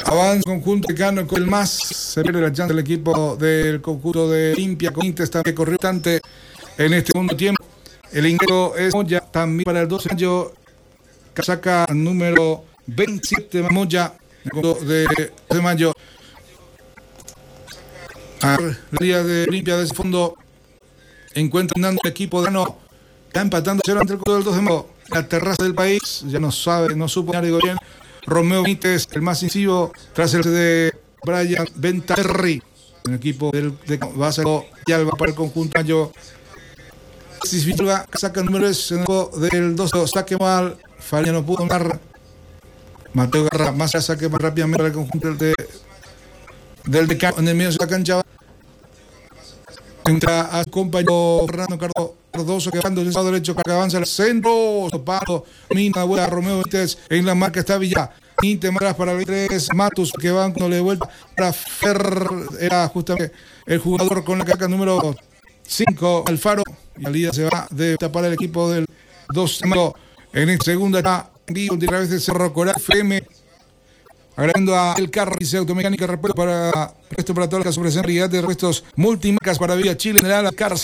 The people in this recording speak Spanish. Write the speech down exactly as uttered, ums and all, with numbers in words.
Avanza conjunto mexicano con el más. Se pierde la chance del equipo del conjunto de Olimpia. Corinthians también corrió bastante en este segundo tiempo. El ingreso es Moya también para el doce de mayo. Casaca número veintisiete. Moya de, de mayo. A la día de Olimpia de ese fondo. Encuentran dando el equipo de Ano. Está empatando cero ante el conjunto del doce de mayo. La terraza del país. Ya no sabe, no supo algo bien. Romeo Benítez, el más incisivo, tras el de Brian Bentarri, el equipo del de Básaro y Alba para el conjunto Mayo. Saca números en el del doce, saque mal, Faria no pudo dar. Mateo Garra, más saque más rápidamente para el conjunto del de del de en el medio de la cancha. Entra a su compañero Fernando Cardoso que va en el lado derecho, que avanza al centro, topado, mina, vuela Romeo Benítez, en la marca está Villa, Inte más para el tres, Matus que va dándole vuelta para Fer, era justamente el jugador con la caca número cinco, Alfaro, y al día se va de tapar el equipo del dos, en el segundo está vivo de través de Cerro Coral F M. Agregando a El Carro y Automecánica repuesto para esto para todas las ofrecen realidad de restos multimarcas para Vía Chile en el Alcárcel.